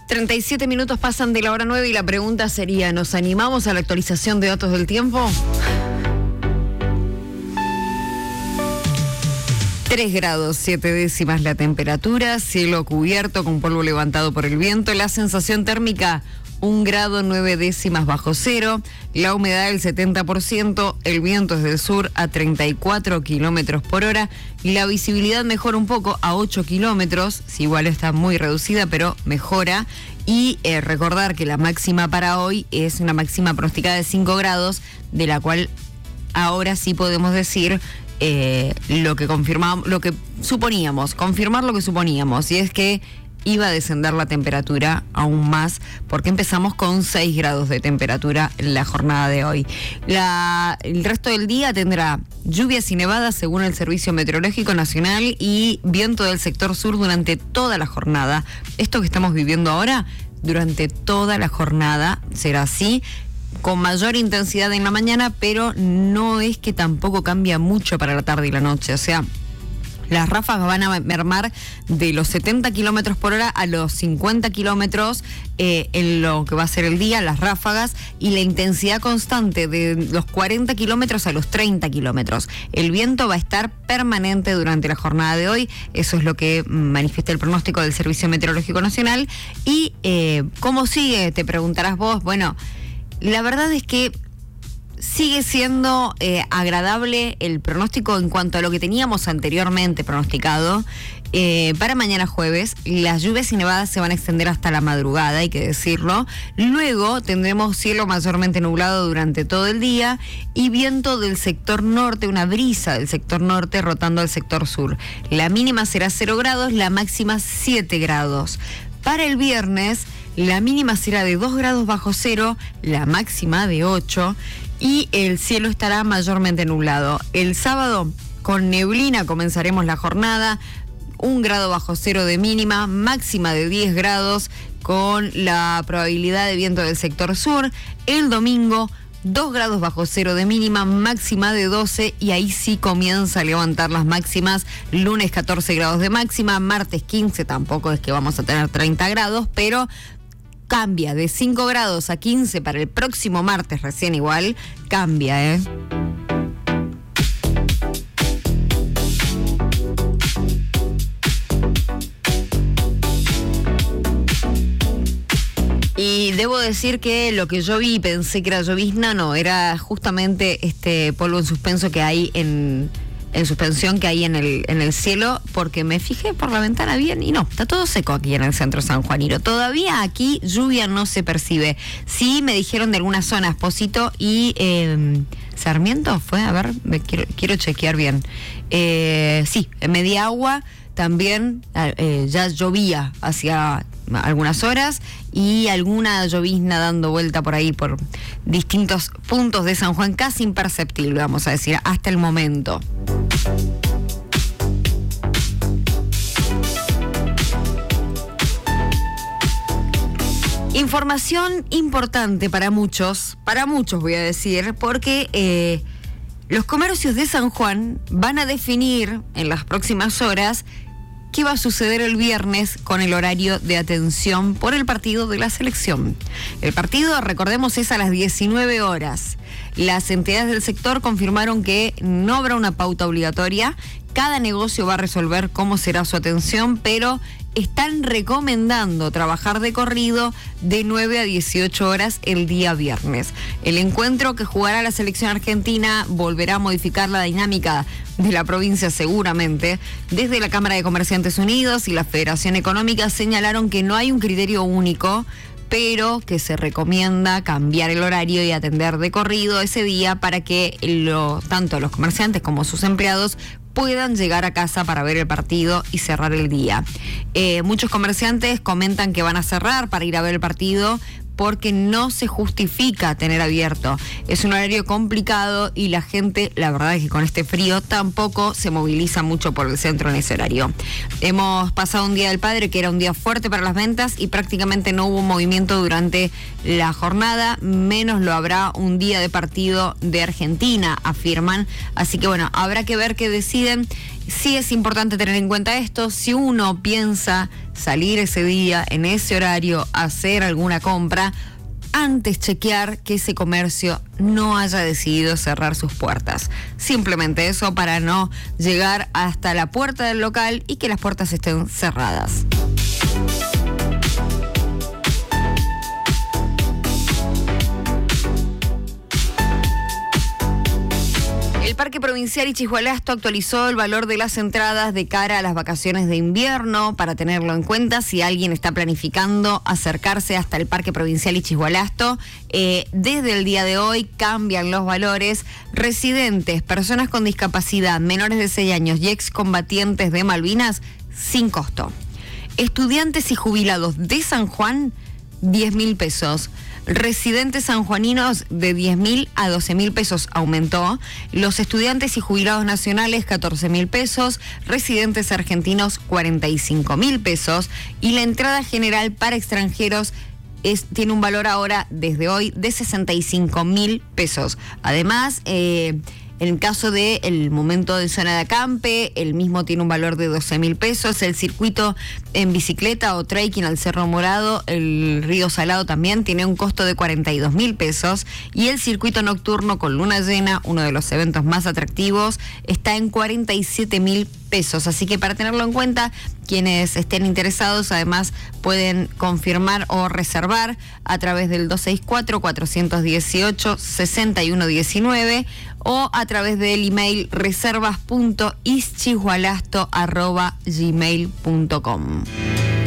37 minutos pasan de la hora 9 y la pregunta sería, ¿nos animamos a la actualización de datos del tiempo? 3 grados 7 décimas la temperatura, cielo cubierto con polvo levantado por el viento, la sensación térmica 1 grado 9 décimas bajo cero, la humedad del 70%, el viento es del sur a 34 kilómetros por hora y la visibilidad mejora un poco a 8 kilómetros, si igual está muy reducida, pero mejora. Y recordar que la máxima para hoy es una máxima pronosticada de 5 grados, de la cual ahora sí podemos decir lo que confirmamos, lo que suponíamos, confirmar lo que suponíamos, y es que iba a descender la temperatura aún más, porque empezamos con 6 grados de temperatura en la jornada de hoy. El resto del día tendrá lluvias y nevadas según el Servicio Meteorológico Nacional y viento del sector sur durante toda la jornada. Esto que estamos viviendo ahora, durante toda la jornada será así, con mayor intensidad en la mañana, pero no es que tampoco cambia mucho para la tarde y la noche. O sea, las ráfagas van a mermar de los 70 kilómetros por hora a los 50 kilómetros en lo que va a ser el día, las ráfagas, y la intensidad constante de los 40 kilómetros a los 30 kilómetros. El viento va a estar permanente durante la jornada de hoy, eso es lo que manifiesta el pronóstico del Servicio Meteorológico Nacional. Y ¿cómo sigue? Te preguntarás vos. Bueno, la verdad es que sigue siendo agradable el pronóstico en cuanto a lo que teníamos anteriormente pronosticado. Para mañana jueves, las lluvias y nevadas se van a extender hasta la madrugada, hay que decirlo. Luego tendremos cielo mayormente nublado durante todo el día y viento del sector norte, una brisa del sector norte rotando al sector sur. La mínima será 0 grados, la máxima 7 grados. Para el viernes, la mínima será de 2 grados bajo cero, la máxima de 8, y el cielo estará mayormente nublado. El sábado, con neblina comenzaremos la jornada, 1 grado bajo cero de mínima, máxima de 10 grados, con la probabilidad de viento del sector sur. El domingo, 2 grados bajo cero de mínima, máxima de 12, y ahí sí comienza a levantar las máximas. Lunes 14 grados de máxima, martes 15, tampoco es que vamos a tener 30 grados, pero cambia de 5 grados a 15 para el próximo martes, recién igual, cambia, Y debo decir que lo que yo vi, pensé que era llovizna, no, era justamente este polvo en suspenso que hay en suspensión que hay en el cielo, porque me fijé por la ventana bien y no, está todo seco aquí en el centro sanjuanino. Todavía aquí lluvia no se percibe. Sí me dijeron de algunas zonas, Posito y Sarmiento fue, a ver, quiero chequear bien. Sí, en Mediagua también ya llovía hacia algunas horas y alguna llovizna dando vuelta por ahí por distintos puntos de San Juan, casi imperceptible, vamos a decir, hasta el momento. Información importante para muchos voy a decir, porque los comercios de San Juan van a definir en las próximas horas qué va a suceder el viernes con el horario de atención por el partido de la selección. El partido, recordemos, es a las 19 horas. Las entidades del sector confirmaron que no habrá una pauta obligatoria. Cada negocio va a resolver cómo será su atención, pero están recomendando trabajar de corrido de 9 a 18 horas el día viernes. El encuentro que jugará la selección argentina volverá a modificar la dinámica de la provincia seguramente. Desde la Cámara de Comerciantes Unidos y la Federación Económica señalaron que no hay un criterio único, pero que se recomienda cambiar el horario y atender de corrido ese día para que tanto los comerciantes como sus empleados puedan llegar a casa para ver el partido y cerrar el día. Muchos comerciantes comentan que van a cerrar para ir a ver el partido porque no se justifica tener abierto. Es un horario complicado y la gente, la verdad es que con este frío tampoco se moviliza mucho por el centro en ese horario. Hemos pasado un Día del Padre que era un día fuerte para las ventas y prácticamente no hubo movimiento durante la jornada, menos lo habrá un día de partido de Argentina, afirman. Así que bueno, habrá que ver qué deciden. Sí es importante tener en cuenta esto, si uno piensa salir ese día, en ese horario, a hacer alguna compra, antes chequear que ese comercio no haya decidido cerrar sus puertas. Simplemente eso, para no llegar hasta la puerta del local y que las puertas estén cerradas. El Parque Provincial Ichigualasto actualizó el valor de las entradas de cara a las vacaciones de invierno, para tenerlo en cuenta si alguien está planificando acercarse hasta el Parque Provincial Ichigualasto. Desde el día de hoy cambian los valores. Residentes, personas con discapacidad, menores de 6 años y excombatientes de Malvinas, sin costo. Estudiantes y jubilados de San Juan, 10.000 pesos. Residentes sanjuaninos, de 10.000 a 12.000 pesos aumentó. Los estudiantes y jubilados nacionales, 14.000 pesos. Residentes argentinos, 45.000 pesos. Y la entrada general para extranjeros tiene un valor ahora, desde hoy, de 65.000 pesos. Además, en el caso del momento de zona de acampe, el mismo tiene un valor de 12.000 pesos. El circuito en bicicleta o trekking al Cerro Morado, el Río Salado, también tiene un costo de 42.000 pesos. Y el circuito nocturno con luna llena, uno de los eventos más atractivos, está en 47.000 pesos. Así que, para tenerlo en cuenta, quienes estén interesados además pueden confirmar o reservar a través del 264-418-6119 o a través del email reservas.ischigualasto@gmail.com.